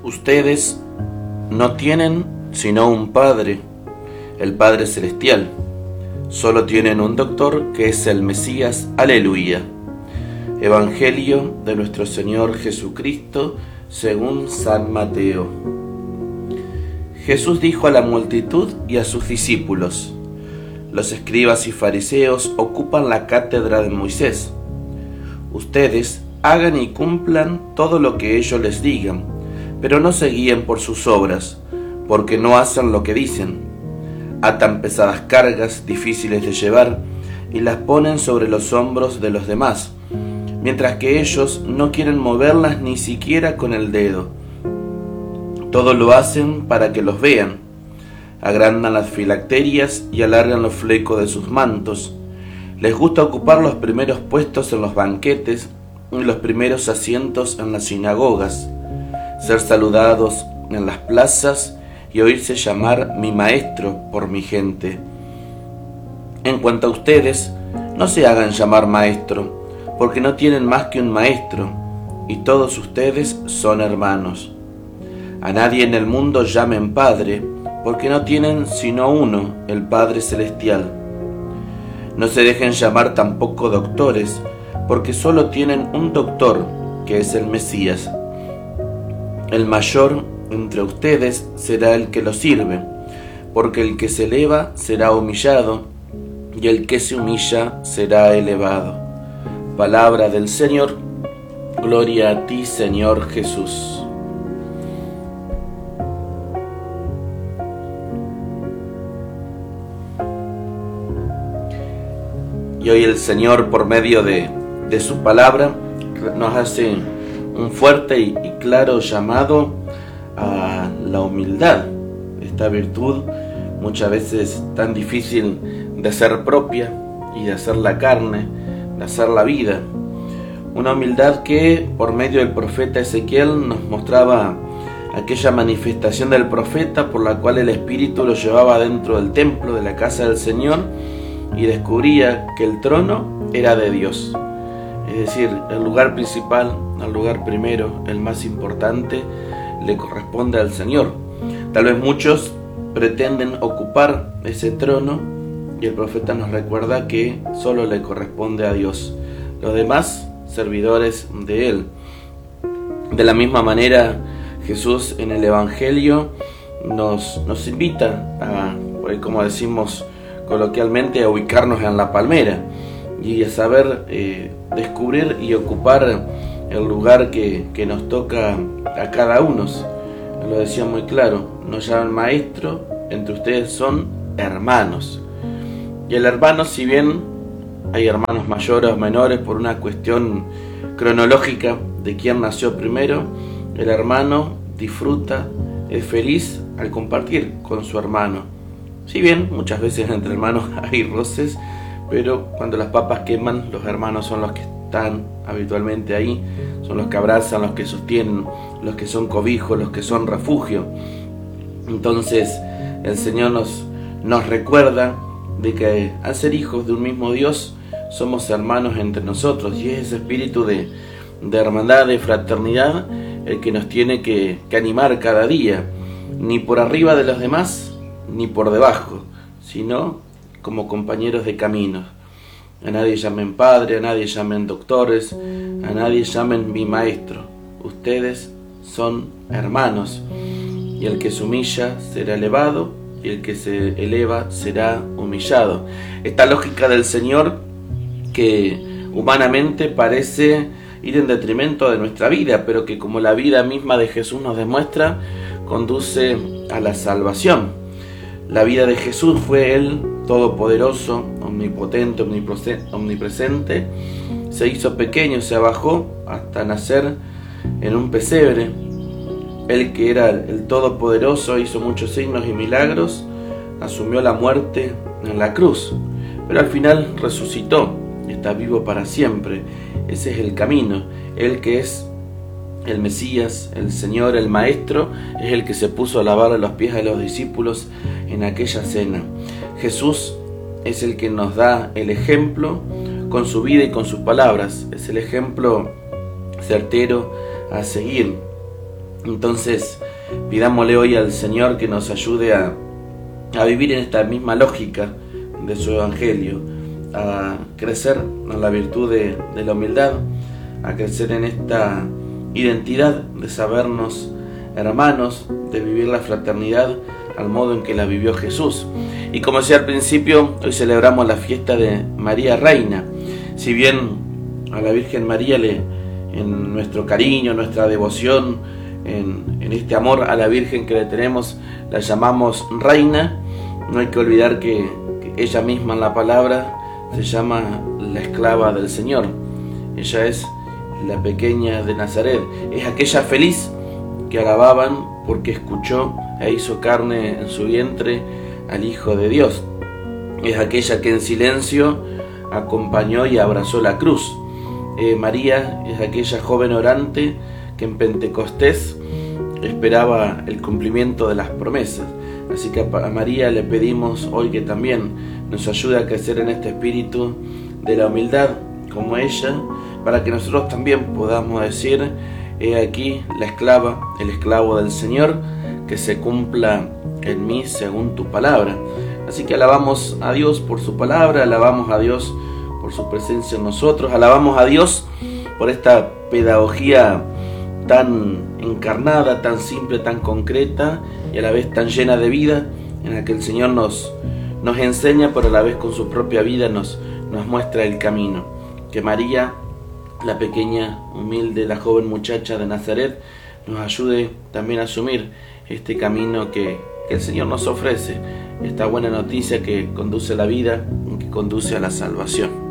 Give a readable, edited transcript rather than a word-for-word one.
Ustedes no tienen sino un Padre, el Padre Celestial. Solo tienen un doctor que es el Mesías. Aleluya. Evangelio de nuestro Señor Jesucristo según San Mateo. Jesús dijo a la multitud y a sus discípulos: los escribas y fariseos ocupan la cátedra de Moisés. Ustedes hagan y cumplan todo lo que ellos les digan, pero no se guíen por sus obras, porque no hacen lo que dicen. Atan pesadas cargas difíciles de llevar y las ponen sobre los hombros de los demás, mientras que ellos no quieren moverlas ni siquiera con el dedo. Todo lo hacen para que los vean. Agrandan las filacterias y alargan los flecos de sus mantos. Les gusta ocupar los primeros puestos en los banquetes y los primeros asientos en las sinagogas, ser saludados en las plazas y oírse llamar mi maestro por mi gente. En cuanto a ustedes, no se hagan llamar maestro, porque no tienen más que un maestro, y todos ustedes son hermanos. A nadie en el mundo llamen Padre, porque no tienen sino uno, el Padre Celestial. No se dejen llamar tampoco doctores, porque solo tienen un doctor, que es el Mesías. El mayor entre ustedes será el que lo sirve, porque el que se eleva será humillado, y el que se humilla será elevado. Palabra del Señor. Gloria a ti, Señor Jesús. Y hoy el Señor, por medio de su palabra, nos hace un fuerte y claro llamado a la humildad, esta virtud muchas veces tan difícil de hacer propia y de hacer la carne, de hacer la vida. Una humildad que por medio del profeta Ezequiel nos mostraba aquella manifestación del profeta por la cual el Espíritu lo llevaba dentro del templo de la casa del Señor y descubría que el trono era de Dios. Es decir, el lugar principal, el lugar primero, el más importante, le corresponde al Señor. Tal vez muchos pretenden ocupar ese trono y el profeta nos recuerda que solo le corresponde a Dios. Los demás, servidores de Él. De la misma manera, Jesús en el Evangelio nos invita a, como decimos coloquialmente, a ubicarnos en la palmera y a saber descubrir y ocupar el lugar que nos toca a cada uno. Lo decía muy claro: no llaman maestro, entre ustedes son hermanos. Y el hermano, si bien hay hermanos mayores o menores por una cuestión cronológica de quién nació primero, el hermano disfruta, es feliz al compartir con su hermano. Si bien muchas veces entre hermanos hay roces, pero cuando las papas queman, los hermanos son los que están habitualmente ahí, son los que abrazan, los que sostienen, los que son cobijos, los que son refugio. Entonces el Señor nos recuerda de que al ser hijos de un mismo Dios somos hermanos entre nosotros, y es ese espíritu de hermandad, de fraternidad, el que nos tiene que animar cada día, ni por arriba de los demás ni por debajo, sino como compañeros de camino. A nadie llamen Padre, a nadie llamen doctores, a nadie llamen mi maestro. Ustedes son hermanos, y el que se humilla será elevado, y el que se eleva será humillado. Esta lógica del Señor, que humanamente parece ir en detrimento de nuestra vida, pero que, como la vida misma de Jesús nos demuestra, conduce a la salvación. La vida de Jesús fue Él todopoderoso, omnipotente, omnipresente. Se hizo pequeño, se abajó hasta nacer en un pesebre. Él, que era el todopoderoso, hizo muchos signos y milagros, asumió la muerte en la cruz, pero al final resucitó y está vivo para siempre. Ese es el camino. Él, que es el Mesías, el Señor, el Maestro, es el que se puso a lavar los pies a los discípulos en aquella cena. Jesús es el que nos da el ejemplo con su vida y con sus palabras. Es el ejemplo certero a seguir. Entonces, pidámosle hoy al Señor que nos ayude a vivir en esta misma lógica de su Evangelio, a crecer en la virtud de la humildad, a crecer en esta identidad de sabernos hermanos, de vivir la fraternidad al modo en que la vivió Jesús. Y como decía al principio, hoy celebramos la fiesta de María Reina. Si bien a la Virgen María en nuestro cariño, nuestra devoción, en este amor a la Virgen que le tenemos, la llamamos Reina, no hay que olvidar que ella misma en la palabra se llama la esclava del Señor. Ella es la pequeña de Nazaret, es aquella feliz que alababan porque escuchó e hizo carne en su vientre al Hijo de Dios. Es aquella que en silencio acompañó y abrazó la cruz. María es aquella joven orante que en Pentecostés esperaba el cumplimiento de las promesas. Así que a María le pedimos hoy que también nos ayude a crecer en este espíritu de la humildad como ella, para que nosotros también podamos decir: he aquí la esclava, el esclavo del Señor, que se cumpla en mí según tu palabra. Así que alabamos a Dios por su palabra, alabamos a Dios por su presencia en nosotros, alabamos a Dios por esta pedagogía tan encarnada, tan simple, tan concreta y a la vez tan llena de vida, en la que el Señor nos enseña, pero a la vez con su propia vida nos muestra el camino. Que María, la pequeña, humilde, la joven muchacha de Nazaret, nos ayude también a asumir este camino que el Señor nos ofrece, esta buena noticia que conduce a la vida y que conduce a la salvación.